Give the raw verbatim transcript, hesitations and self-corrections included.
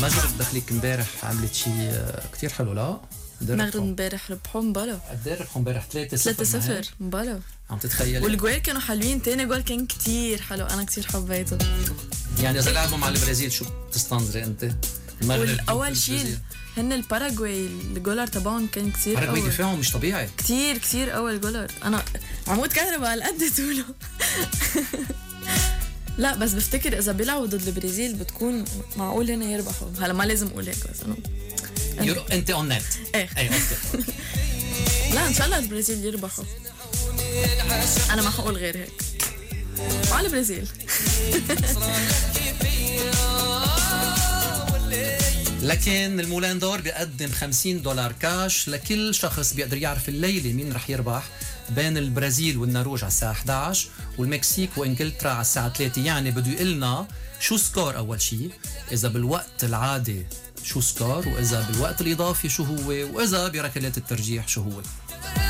مغرب دخليك امبارح عملت شيء كتير حلو. لا المغرب امبارح ربحوا مبلا. قد ايه ربحوا امبارح؟ ثلاثة صفر. ثلاثة صفر مبلا. عم تتخيل؟ والجوال كانوا حلوين. تاني جوال كان كتير حلو، انا كتير حبيته. يعني اذا لعبوا مع البرازيل شو بتستنظري انت؟ المغرب اول شيء هن الباراغواي الجولر تبعهم كان كتير قوي. باراغواي دفاعهم مش طبيعي كتير كتير قوي الجولر. انا عمود كهرباء على قد طوله. لا بس بفتكر اذا بيلعبوا ضد البرازيل بتكون معقول هنا يربحوا. هلا ما لازم اقول هيك بس انا يرو... انت اون نت. ايه اي اوكي. لا ان شاء الله البرازيل يربحوا. انا ما حقول غير هيك. وعلى البرازيل. لكن المولان دور بيقدم خمسين دولار كاش لكل شخص بيقدر يعرف الليلة مين رح يربح بين البرازيل والنرويج على الساعة إحدى عشر والمكسيك وإنجلترا على الساعة ثلاثة. يعني بده يقلنا شو سكور أول شيء، إذا بالوقت العادي شو سكور، وإذا بالوقت الإضافي شو هو، وإذا بركلات الترجيح شو هو.